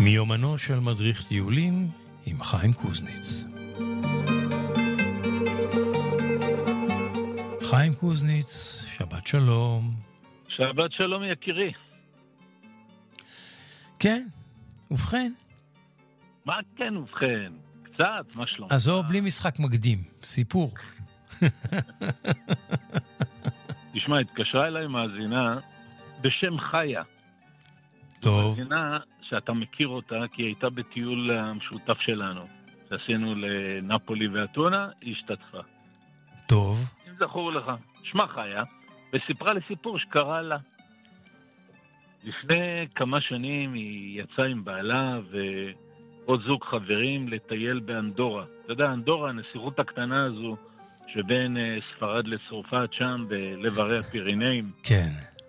מיומנו של מדריך טיולים עם חיים קוזניץ. חיים קוזניץ, שבת שלום. שבת שלום יקירי. כן, ובכן. מה כן ובכן? קצת, מה שלום? עזוב, בלי משחק מקדים, סיפור. תשמע, התקשרה אליי מאזינה בשם חיה. טוב. מאזינה שאתה מכיר אותה, כי היא הייתה בטיול המשותף שלנו. שעשינו לנפולי ואתונה, היא השתתפה. טוב. אם זכור לך. שמה חיה, וסיפרה לי סיפור שקרה לה. לפני כמה שנים היא יצאה עם בעלה ועוד זוג חברים לטייל באנדורה. אתה יודע, אנדורה, הנסיכות הקטנה הזו, שבין ספרד לצרפת, שם בלב הרי הפירינאים. כן.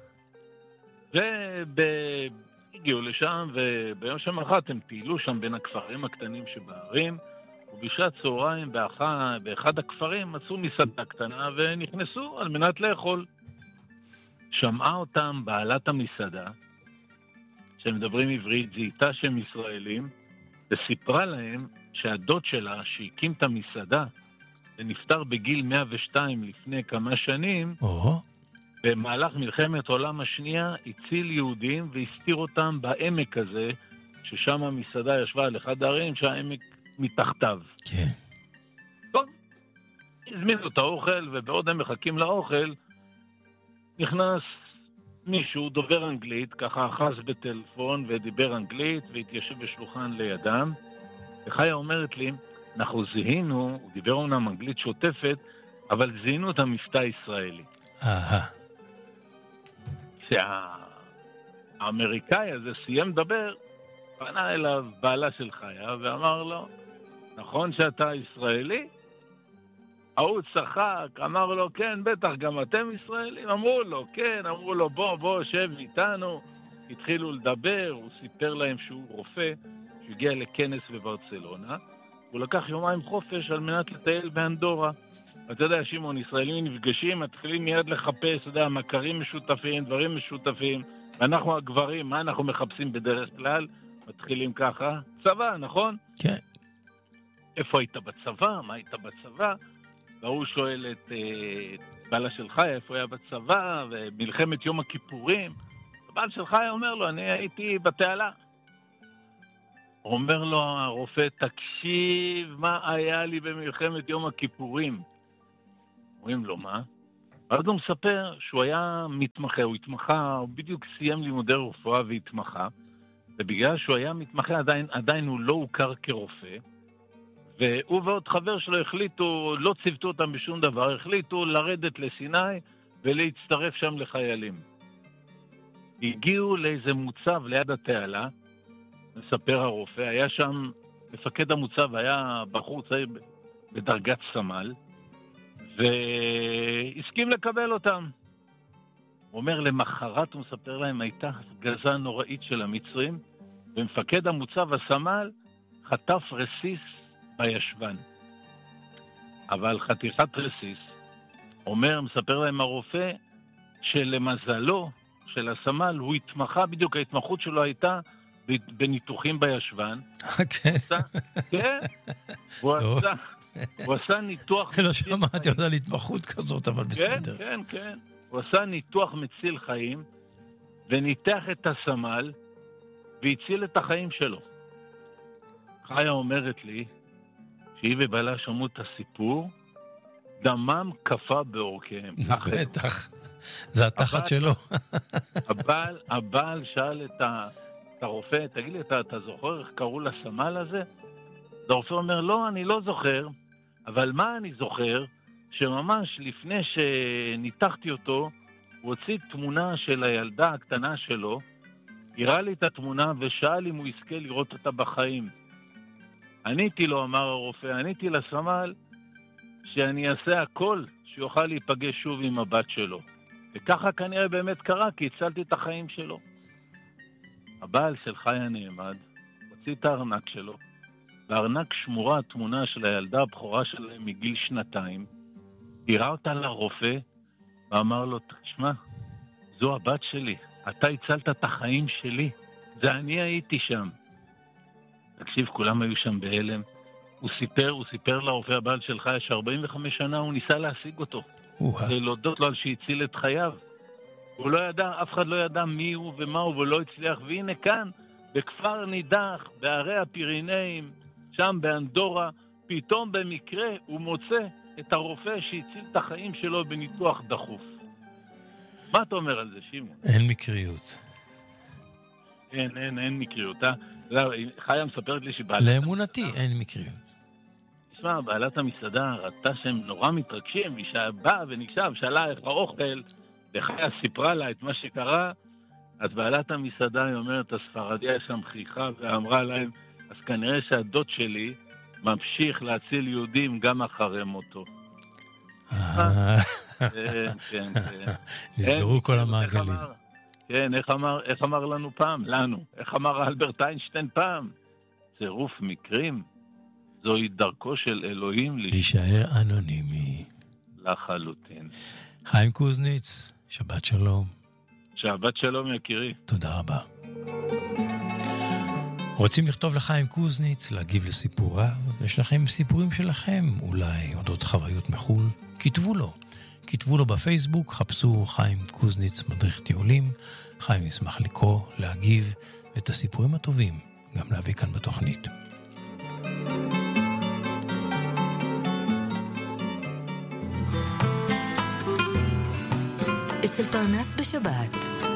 הגיעו לשם, וביום שמחת הם טיילו שם בין הכפרים הקטנים שבערים, ובשעת צהריים באחד הכפרים מצאו מסעדה קטנה ונכנסו על מנת לאכול. שמעה אותם בעלת המסעדה, שהם מדברים עברית, זיהתה שהם ישראלים, וסיפרה להם שהדוד שלה שהקים את המסעדה, ונפטר בגיל 102 לפני כמה שנים, במהלך מלחמת העולם השנייה הציל יהודים והסתיר אותם בעמק הזה, ששם המסעדה ישבה על אחד הערים שהעמק מתחתיו. כן. טוב, הזמינו את האוכל, ובעוד הם מחכים לאוכל, נכנס מישהו דובר אנגלית, ככה אחז בטלפון ודיבר אנגלית, והתיישב בשולחן לידם. וחיה אומרת לי, אנחנו זיהינו, הוא דיבר אומנם אנגלית שוטפת, אבל זיהינו את המבטא הישראלי. כשהאמריקאי הזה סיים לדבר, פנה אליו בעלה של חיה ואמר לו, נכון שאתה ישראלי? ההוא צחק, אמר לו, כן, בטח, גם אתם ישראלים? אמרו לו, כן, אמרו לו, בוא, שב איתנו. התחילו לדבר, הוא סיפר להם שהוא רופא, שהגיע לכנס בברצלונה, הוא לקח יומיים חופש על מנת לטייל באנדורה. אתה יודע, שמעון, ישראלים נפגשים, מתחילים מיד לחפש, אתה יודע, מכרים משותפים, דברים משותפים, ואנחנו הגברים, מה אנחנו מחפשים בדרך כלל? מתחילים ככה, צבא, נכון? כן. איפה היית בצבא? מה היית בצבא? והוא שואל את בעלה של חיה, איפה היה בצבא, ומלחמת יום הכיפורים. הבעל של חיה אומר לו, אני הייתי בתעלה. אומר לו הרופא, תקשיב, מה היה לי במלחמת יום הכיפורים? אומרים לו, מה? אז הוא מספר שהוא היה מתמחה, הוא התמחה, הוא בדיוק סיים לימודי רפואה והתמחה, ובגלל שהוא היה מתמחה עדיין הוא לא הוכר כרופא, והוא ועוד חבר שלו החליטו, לא צוותו אותם בשום דבר, החליטו לרדת לסיני ולהצטרף שם לחיילים. הגיעו לאיזה מוצב ליד התעלה, מספר הרופא, היה שם, מפקד המוצב היה בחור צעיר בדרגת סמל, והסכים לקבל אותם. הוא אומר, למחרת, הוא מספר להם, הייתה גזה נוראית של המצרים, ומפקד המוצב הסמל חטף רסיס בישבן. אבל חתיכת רסיס, מספר להם הרופא, שלמזלו של הסמל, הוא התמחה, בדיוק ההתמחות שלו הייתה בניתוחים בישבן. כן. כן. הוא עשה ניתוח... לא שמעתי עוד על התמחות כזאת, אבל בסדר. כן. הוא עשה ניתוח מציל חיים, וניתח את הסמל, והציל את החיים שלו. חיה אומרת לי, שהיא ובעלה שמעו את הסיפור, דמם קפה בעורקיהם. בטח, זה התחת שלו. הבעל שאל את הרופא, תגיד לי, אתה זוכר איך קראו לסמל הזה? הרופא אומר, לא, אני לא זוכר, אבל מה אני זוכר? שממש לפני שניתחתי אותו, הוא הוציא תמונה של הילדה הקטנה שלו, הראה לי את התמונה ושאל אם הוא יזכה לראות אותה בחיים. עניתי לו, אמר הרופא, עניתי לסמל שאני אעשה הכל שיוכל להיפגש שוב עם הבת שלו. וככה כנראה באמת קרה, כי הצלתי את החיים שלו. הבעל של חיה נעמד, הוציא את הארנק שלו, בארנק שמורה התמונה של הילדה הבכורה שלהם מגיל 2, הראה אותה לרופא, ואמר לו, תשמע, זו הבת שלי, אתה הצלת את החיים שלי, זה אני הייתי שם. תקשיב, כולם היו שם בהלם. הוא סיפר לרופא, הבעל שלך יש 45 שנה, הוא ניסה להשיג אותו. להודות לו על שהציל את חייו. הוא לא ידע, אף אחד לא ידע מי הוא ומה הוא, ולא הצליח. והנה כאן, בכפר נידח, בערי הפירינאים, שם באנדורה, פתאום במקרה הוא מוצא את הרופא שהציל את החיים שלו בניתוח דחוף. מה אתה אומר על זה, שמעון? אין מקריות. אין מקריות. חיה מספרת לי שבעלת... לאמונתי אין מקריות. תשמע, בעלת המסעדה ראתה שהם נורא מתרגשים, והיא באה וניגשה ושאלה איך האוכל, וחיה סיפרה לה את מה שקרה, אז בעלת המסעדה, היא אומרת, הספרדיה שם חיכה ואמרה להם, אז כנראה שהדוד שלי ממשיך להציל יהודים גם אחרי מותו. כן. נסגרו כל המעגלים. כן, איך אמר לנו פעם? איך אמר אלברט איינשטיין פעם? צירוף מקרים, זוהי דרכו של אלוהים להישאר אנונימי. לחלוטין. חיים קוזניץ, שבת שלום. שבת שלום יקירי. תודה רבה. רוצים לכתוב לחיים קוזניץ, להגיב לסיפוריו? יש לכם סיפורים שלכם, אולי אודות חוויות מחול? כתבו לו בפייסבוק, חפשו חיים קוזניץ מדריך טיולים. חיים ישמח לקרוא, להגיב, ואת הסיפורים הטובים גם להביא כאן בתוכנית. אצל פרנס בשבת.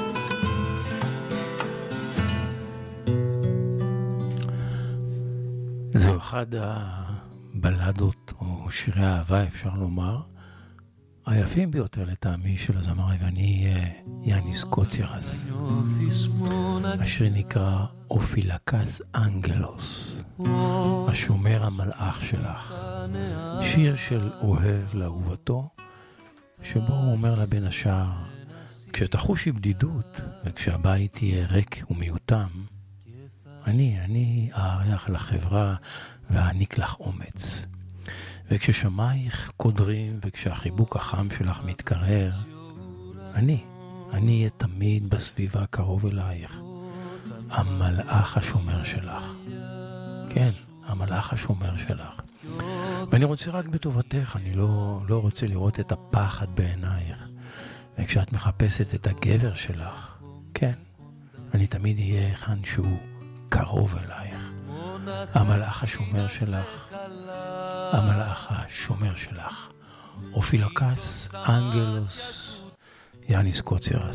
זהו אחד הבלדות או שירי האהבה, אפשר לומר, היפים ביותר לטעמי של הזמר היווני יאניס קוצירס. השיר נקרא אופילקס אנגלוס, השומר המלאך שלך. שיר של אוהב לאהובתו, שבו הוא אומר לה בין השאר, כשתחושי בדידות וכשהבית יהיה ריק ומיותם, אני אארח לחברה ואעניק לך אומץ. וכששמייך קודרים וכשהחיבוק החם שלך מתקרר, אני אהיה תמיד בסביבה קרוב אלייך, המלאך השומר שלך. כן, המלאך השומר שלך. ואני רוצה רק בטובתך, אני לא רוצה לראות את הפחד בעינייך. וכשאת מחפשת את הגבר שלך, כן, אני תמיד אהיה היכן שהוא קרוב אלייך. המלאך השומר שלך, המלאך השומר שלך. אופילקס אנגלוס, יאניס קוצירס.